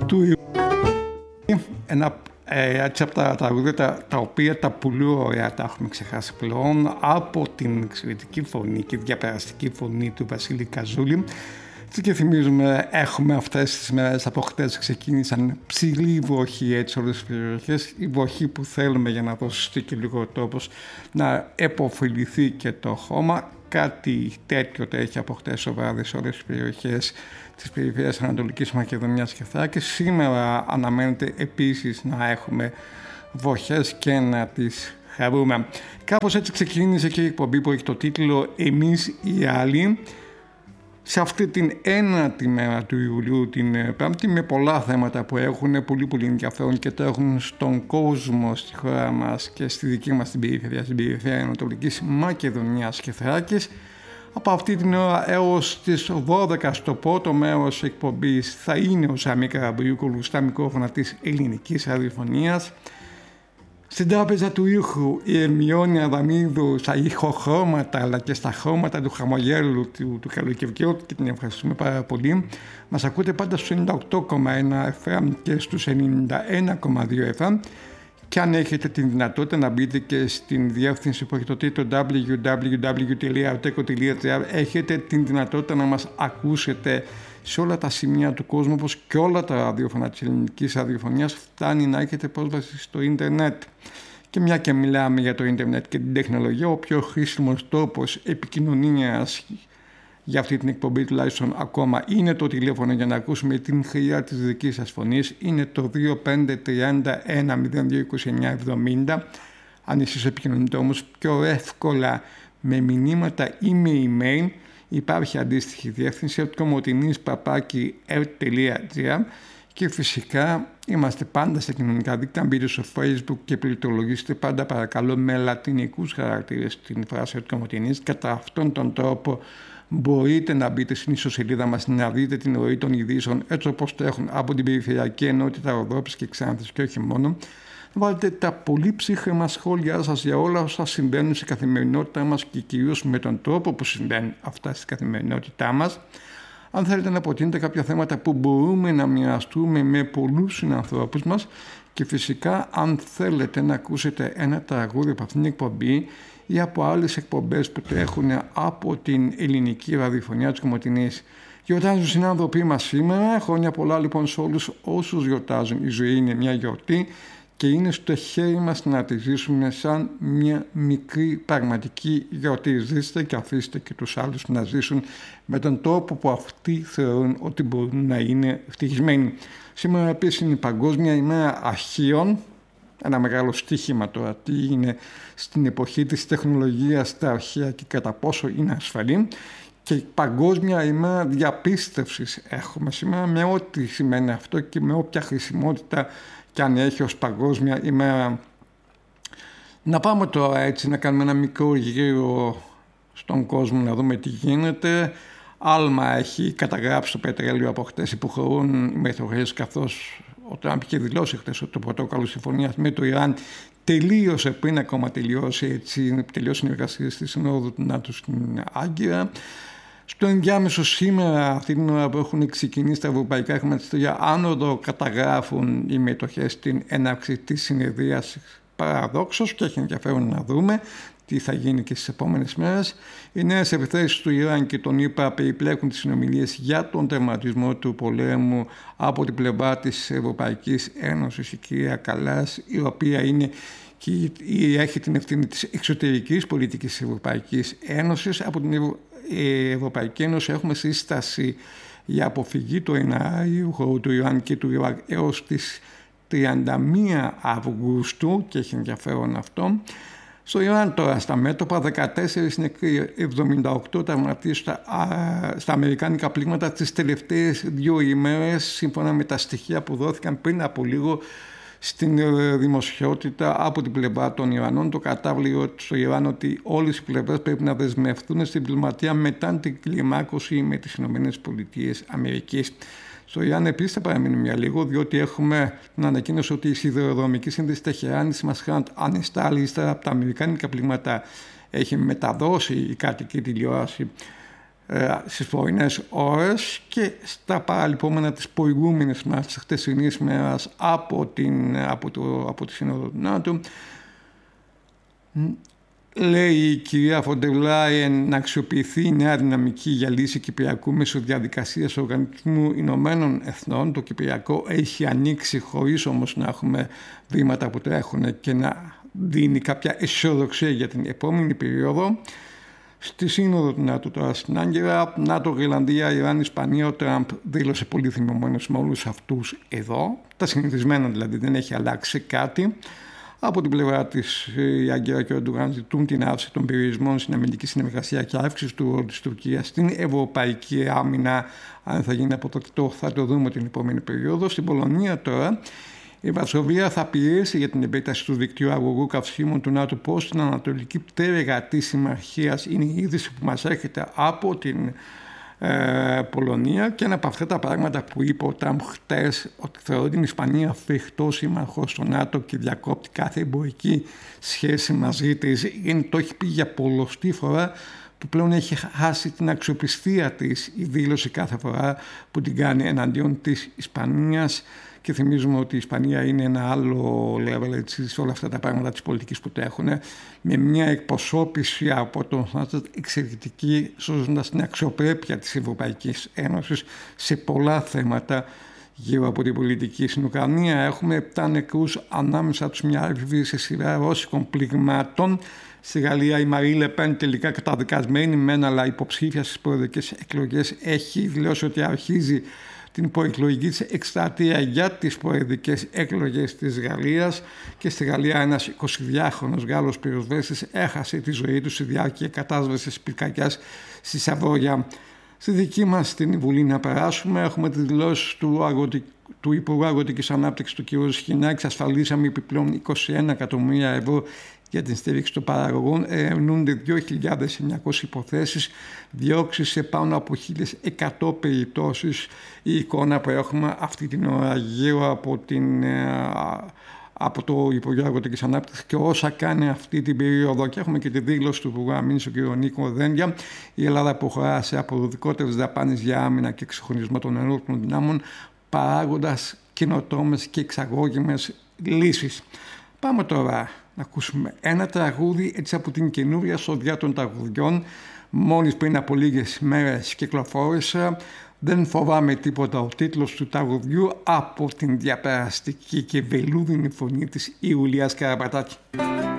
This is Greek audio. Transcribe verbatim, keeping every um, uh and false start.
του ένα ε, έτσι από τα τραγούδια τα, τα οποία τα πολύ ωραία τα έχουμε ξεχάσει πλέον, από την εξαιρετική φωνή και διαπεραστική φωνή του Βασίλη Καζούλη. Και θυμίζουμε, έχουμε αυτές τις μέρες από χτες ξεκίνησαν ψηλή βροχή έτσι όλες τις περιοχές, η βροχή που θέλουμε για να δώσει και λίγο τόπος να επωφεληθεί και το χώμα. Κάτι τέτοιο έχει από χτες το βράδυ σε όλες τις περιοχές της περιφέρειας Ανατολικής Μακεδονίας και Θράκης. Σήμερα αναμένεται επίσης να έχουμε βροχές και να τις χαρούμε. Κάπως έτσι ξεκίνησε και η εκπομπή που έχει το τίτλο «Εμείς οι άλλοι», σε αυτή την ένατη μέρα του Ιουλίου, την Πέμπτη, με πολλά θέματα που έχουν πολύ πολύ ενδιαφέρον και τρέχουν στον κόσμο, στη χώρα μας και στη δική μας την περιφέρεια, στην περιφέρεια Ανατολικής Μακεδονίας και Θράκης. Από αυτή την ώρα έως τις δώδεκα στο πρώτο μέρος εκπομπής θα είναι ο Σαμί Καραμπριούκολου στα μικρόφωνα της ελληνικής ραδιοφωνίας. Στην τράπεζα του ήχου η Ερμιόνη Αδαμίδου στα ηχοχρώματα αλλά και στα χρώματα του χαμογέλου του, του καλοκαιριού, και την ευχαριστούμε πάρα πολύ. Μας ακούτε πάντα στους ενενήντα οκτώ κόμμα ένα εφ εμ και στους ενενήντα ένα κόμμα δύο εφ εμ, και αν έχετε την δυνατότητα να μπείτε και στην διεύθυνση που έχει το τίτλο double-u double-u double-u τελεία arteco τελεία gr, έχετε την δυνατότητα να μας ακούσετε σε όλα τα σημεία του κόσμου, όπως και όλα τα ραδιόφωνα της ελληνικής ραδιοφωνίας φτάνει να έχετε πρόσβαση στο ίντερνετ. Και μια και μιλάμε για το ίντερνετ και την τεχνολογία, ο πιο χρήσιμος τρόπος επικοινωνίας για αυτή την εκπομπή τουλάχιστον ακόμα είναι το τηλέφωνο για να ακούσουμε την χρειά της δικής σας φωνής. Είναι το δύο πέντε τρία ένα μηδέν δύο είκοσι εννιά εβδομήντα. Αν εσείς επικοινωνείτε όμως πιο εύκολα με μηνύματα ή με email, υπάρχει αντίστοιχη διεύθυνση κομωτινής παπάκι ερ τελεία τζι άρ, και φυσικά είμαστε πάντα στα κοινωνικά δίκτυα. Μπείτε στο Facebook και πληκτρολογήστε πάντα παρακαλώ με λατινικούς χαρακτήρες την φράση κομωτινής. Κατά αυτόν τον τρόπο μπορείτε να μπείτε στην ιστοσελίδα μας, να δείτε την ροή των ειδήσεων έτσι όπως τρέχουν από την περιφερειακή ενότητα Ροδόπης και Ξάνθης και όχι μόνο. Βάλτε τα πολύ ψύχρεμα σχόλιά σας για όλα όσα συμβαίνουν στην καθημερινότητά μας και κυρίως με τον τρόπο που συμβαίνουν αυτά στην καθημερινότητά μας. Αν θέλετε να προτείνετε κάποια θέματα που μπορούμε να μοιραστούμε με πολλούς συνανθρώπους μας, και φυσικά αν θέλετε να ακούσετε ένα τραγούδι από αυτήν την εκπομπή ή από άλλες εκπομπές που τρέχουν από την ελληνική ραδιοφωνία της Κομωτινής. Γιορτάζουν οι συνάνθρωποι μας σήμερα. Χρόνια πολλά λοιπόν σε όλους όσους γιορτάζουν. Η ζωή είναι μια γιορτή και είναι στο χέρι μας να τη ζήσουμε σαν μια μικρή πραγματική γιορτή. Ζήστε και αφήστε και τους άλλους να ζήσουν με τον τρόπο που αυτοί θεωρούν ότι μπορούν να είναι ευτυχισμένοι. Σήμερα επίσης είναι η Παγκόσμια ημέρα αρχείων. Ένα μεγάλο στοίχημα τώρα, τι είναι στην εποχή της τεχνολογίας τα αρχεία και κατά πόσο είναι ασφαλή. Και η Παγκόσμια ημέρα διαπίστευσης έχουμε σήμερα, με ό,τι σημαίνει αυτό και με όποια χρησιμότητα και αν έχει ως Παγκόσμια ημέρα. Να πάμε τώρα έτσι να κάνουμε ένα μικρό γύρο στον κόσμο να δούμε τι γίνεται. Άλμα έχει καταγράψει το πετρέλαιο από χτες, υποχωρούν οι μετοχές, καθώς ο Τραμπ είχε δηλώσει χτες ότι το πρωτόκολλο συμφωνίας με το Ιράν τελείωσε πριν ακόμα τελειώσει, έτσι, τελειώσει η εργασία στη Συνόδου του ΝΑΤΟ στην Άγκυρα. Στο ενδιάμεσο σήμερα, αυτή την ώρα που έχουν ξεκινήσει τα ευρωπαϊκά χρηματιστήρια άνοδο, καταγράφουν οι μετοχές στην έναρξη της συνεδρίασης παραδόξως, και έχει ενδιαφέρον να δούμε τι θα γίνει και στις επόμενες μέρες. Οι νέες επιθέσεις του Ιράν και των ΗΠΑ περιπλέκουν τις συνομιλίες για τον τερματισμό του πολέμου από την πλευρά της Ευρωπαϊκής Ένωσης. Η κυρία Καλάς, η οποία είναι και έχει την ευθύνη της εξωτερικής πολιτικής της Ευρωπαϊκής Ένωσης. Από την Ευρωπαϊκή Ένωση έχουμε σύσταση για αποφυγή του εναέριου χώρου του Ιράν και του Ιράκ έως τις τριάντα μία Αυγούστου, και έχει ενδιαφέρον αυτό. Στο Ιράν τώρα στα μέτωπα, δεκατέσσερις νεκροί, εβδομήντα οκτώ τραυματίες στα, στα αμερικάνικα πλήγματα τις τελευταίες δύο ημέρες, σύμφωνα με τα στοιχεία που δόθηκαν πριν από λίγο στην δημοσιότητα από την πλευρά των Ιρανών. Το κατάβλιο στο Ιράν ότι όλες οι πλευρές πρέπει να δεσμευτούν στην διπλωματία μετά την κλιμάκωση με τις ΗΠΑ. Στο Ιράν επίσης θα παραμείνουμε μια λίγο, διότι έχουμε την ανακοίνωση ότι η σιδηροδρομική σύνδεση Τεχεράνης Μασχάντ ανεστάλλει ύστερα από τα αμερικάνικα πλήγματα. Έχει μεταδώσει η κρατική τηλεόραση στις πρωινές ώρες και στα παραλυπόμενα της προηγούμενης μας, της χτεσινής μέρας από, την, από, το, από τη Σύνοδο του ΝΑΤΟ. Λέει η κυρία Φον ντερ Λάιεν να αξιοποιηθεί η νέα δυναμική για λύση Κυπριακού μέσω διαδικασίας Οργανισμού Ηνωμένων Εθνών. Το Κυπριακό έχει ανοίξει χωρίς όμως να έχουμε βήματα που τρέχουν και να δίνει κάποια αισιοδοξία για την επόμενη περίοδο. Στη Σύνοδο του ΝΑΤΟ τώρα στην Άγκυρα, ΝΑΤΟ, Γρυλανδία, Ιράν, Ισπανία, ο Τραμπ δήλωσε πολύ θυμωμένος με όλους αυτούς εδώ. Τα συνηθισμένα δηλαδή, δεν έχει αλλάξει κάτι. Από την πλευρά της, η Άγκυρα και ο Ερντογάν ζητούν την άφηση των περιορισμών στην αμυντική συνεργασία και αύξηση του ρόλου της Τουρκίας στην ευρωπαϊκή άμυνα. Αν θα γίνει αποδεκτό, θα το δούμε την επόμενη περίοδο. Στην Πολωνία τώρα, η Βαρσοβία θα πιέσει για την επέκταση του δικτύου αγωγού καυσίμων του ΝΑΤΟ προς την Ανατολική πτέρυγα της συμμαχίας. Είναι η είδηση που μας έρχεται από την ε, Πολωνία και ένα από αυτά τα πράγματα που είπε ο Τραμπ χτες, ότι θεωρεί την Ισπανία φρικτό σύμμαχο στο ΝΑΤΟ και διακόπτει κάθε εμπορική σχέση μαζί της. Είναι, το έχει πει για πολλοστή φορά, που πλέον έχει χάσει την αξιοπιστία της η δήλωση κάθε φορά που την κάνει εναντίον της Ισπανίας. Και θυμίζουμε ότι η Ισπανία είναι ένα άλλο level έτσι, σε όλα αυτά τα πράγματα της πολιτικής που τρέχουν, με μια εκπροσώπηση από τον ΝΑΤΟ εξαιρετική, σώζοντας την αξιοπρέπεια της Ευρωπαϊκής Ένωσης σε πολλά θέματα γύρω από την πολιτική. Στην Ουκρανία έχουμε επτά νεκρούς, ανάμεσα τους μια αριθμή σε σειρά ρώσικων πληγμάτων. Στη Γαλλία η Μαρί Λε Πεν, τελικά καταδικασμένη μεν, αλλά υποψήφια στις προεδρικές εκλογές, έχει δηλώσει ότι αρχίζει την προεκλογική της εκστρατεία για τις προεδρικές εκλογές της Γαλλίας. Και στη Γαλλία ένας εικοσιδυάχρονος Γάλλος πυροσβέστης έχασε τη ζωή του στη διάρκεια κατάσβεσης πυρκαγιάς στη Σαββόρια. Στη δική μας την Βουλή να περάσουμε, έχουμε τις δηλώσεις του, αγροτικ... του Υπουργού Αγροτικής Ανάπτυξης του κ. Σχοινά. Εξασφαλίσαμε επιπλέον είκοσι ένα εκατομμύρια ευρώ για την στήριξη των παραγωγών. Ερευνούνται δύο χιλιάδες εννιακόσιες υποθέσεις, διώξεις σε πάνω από χίλιες εκατό περιπτώσεις. Η εικόνα που έχουμε αυτή την ώρα γύρω από, την, από το Υπουργείο Αγροτικής Ανάπτυξης και όσα κάνει αυτή την περίοδο. Και έχουμε και τη δήλωση του Υπουργού Αμήνης, ο κ. Νίκο Δένδια. Η Ελλάδα προχωρά σε αποδοτικότερες δαπάνες για άμυνα και εξυγχρονισμό των ενόπλων δυνάμων, παράγοντας καινοτόμες και εξαγώγημες λύσεις. Πάμε τώρα να ακούσουμε ένα τραγούδι έτσι από την καινούρια σοδιά των τραγουδιών. Μόλις πριν από λίγες μέρες κυκλοφόρησε. Δεν φοβάμαι τίποτα, ο τίτλος του τραγουδιού, από την διαπεραστική και βελούδινη φωνή της Ιουλίας Καραπατάκη.